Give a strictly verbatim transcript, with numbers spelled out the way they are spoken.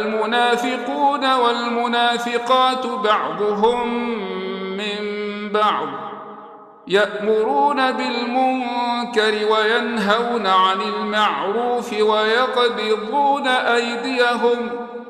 المنافقون والمنافقات بعضهم من بعض يأمرون بالمنكر وينهون عن المعروف ويقبضون أيديهم